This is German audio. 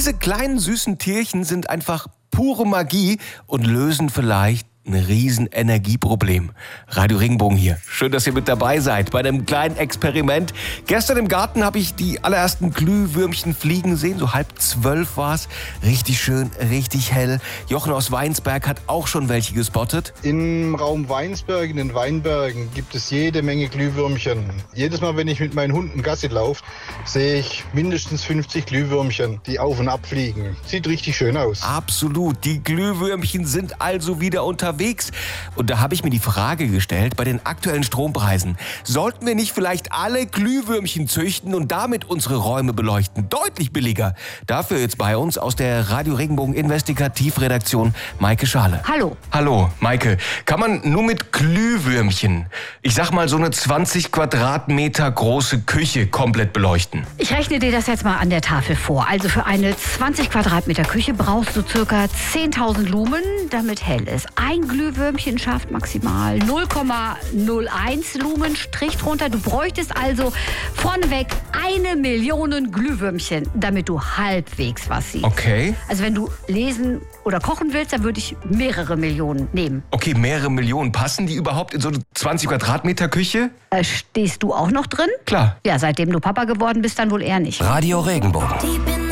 Diese kleinen süßen Tierchen sind einfach pure Magie und lösen vielleicht ein riesen Energieproblem. Radio Regenbogen hier. Schön, dass ihr mit dabei seid bei einem kleinen Experiment. Gestern im Garten habe ich die allerersten Glühwürmchen fliegen sehen. So 11:30 war es. Richtig schön, richtig hell. Jochen aus Weinsberg hat auch schon welche gespottet. Im Raum Weinsberg, in den Weinbergen, gibt es jede Menge Glühwürmchen. Jedes Mal, wenn ich mit meinen Hunden Gassi laufe, sehe ich mindestens 50 Glühwürmchen, die auf und ab fliegen. Sieht richtig schön aus. Absolut. Die Glühwürmchen sind also wieder unterwegs. Und da habe ich mir die Frage gestellt, bei den aktuellen Strompreisen, sollten wir nicht vielleicht alle Glühwürmchen züchten und damit unsere Räume beleuchten? Deutlich billiger. Dafür jetzt bei uns aus der Radio Regenbogen Investigativredaktion Maike Schale. Hallo. Hallo, Maike. Kann man nur mit Glühwürmchen, ich sag mal so eine 20 Quadratmeter große Küche komplett beleuchten? Ich rechne dir das jetzt mal an der Tafel vor. Also für eine 20 Quadratmeter Küche brauchst du circa 10.000 Lumen, damit hell ist. Ein Glühwürmchen schafft maximal 0,01 Lumen, Strich drunter. Du bräuchtest also vorneweg 1 Million Glühwürmchen, damit du halbwegs was siehst. Okay. Also wenn du lesen oder kochen willst, dann würde ich mehrere Millionen nehmen. Okay, mehrere Millionen. Passen die überhaupt in so eine 20 Quadratmeter Küche? Stehst du auch noch drin? Klar. Ja, seitdem du Papa geworden bist, dann wohl eher nicht. Radio Regenbogen.